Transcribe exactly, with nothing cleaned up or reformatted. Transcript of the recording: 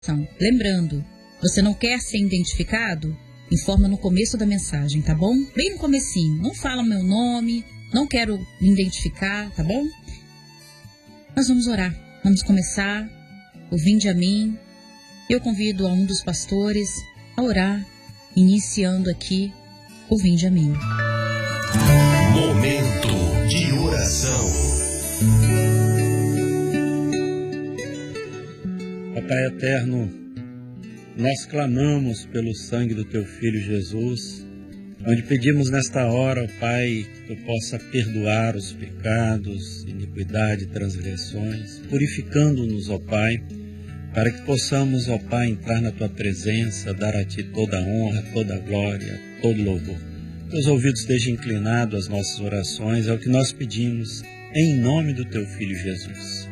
Então, lembrando, você não quer ser identificado? Informa no começo da mensagem, tá bom? Bem no comecinho. Não fala meu nome, não quero me identificar, tá bom? Nós vamos orar. Vamos começar. O Vinde a mim. Eu convido a um dos pastores a orar, iniciando aqui o Vinde a mim. Momento de oração. Pai eterno, nós clamamos pelo sangue do Teu Filho Jesus, onde pedimos nesta hora, ó Pai, que Tu possa perdoar os pecados, iniquidade e transgressões, purificando-nos, ó Pai, para que possamos, ó Pai, entrar na Tua presença, dar a Ti toda a honra, toda a glória, todo louvor. Teus ouvidos estejam inclinados às nossas orações, é o que nós pedimos, em nome do Teu Filho Jesus.